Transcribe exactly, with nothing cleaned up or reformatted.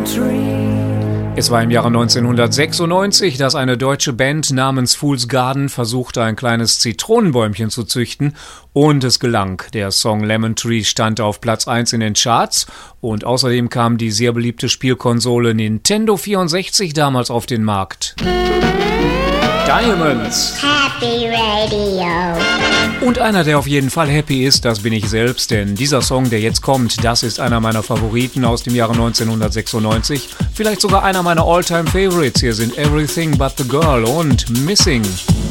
Es war im Jahre neunzehnhundertsechsundneunzig, dass eine deutsche Band namens Fool's Garden versuchte, ein kleines Zitronenbäumchen zu züchten, und es gelang. Der Song Lemon Tree stand auf Platz eins in den Charts, und außerdem kam die sehr beliebte Spielkonsole Nintendo vierundsechzig damals auf den Markt. Diamonds. Happy Radio. Und einer, der auf jeden Fall happy ist, das bin ich selbst, denn dieser Song, der jetzt kommt, das ist einer meiner Favoriten aus dem Jahre neunzehnhundertsechsundneunzig. Vielleicht sogar einer meiner All-Time Favorites. Hier sind Everything But The Girl und Missing.